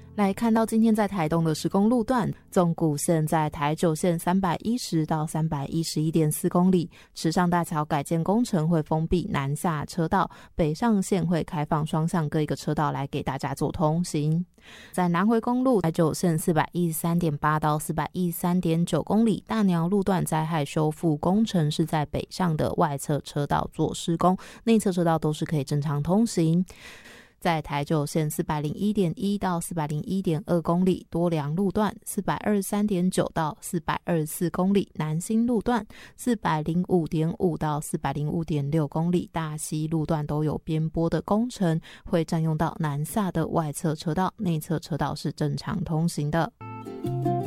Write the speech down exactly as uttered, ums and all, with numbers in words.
来看到今天在台东的施工路段，纵谷线在台九线三百一十到三百一十一点四公里，池上大桥改建工程会封闭南下车道，北上线会开放双向各一个车道来给大家做通行。在南回公路台九线四百一十三点八到四百一十三点九公里，大寮路段灾害修复工程是在北上的外侧车道做施工，内侧车道都是可以正常通行。在台九线四百零一点一到四百零一点二公里，多良路段四百二十三点九到四百二十四公里，南新路段四百零五点五到四百零五点六公里，大溪路段都有边坡的工程，会占用到南下的外侧车道，内侧车道是正常通行的。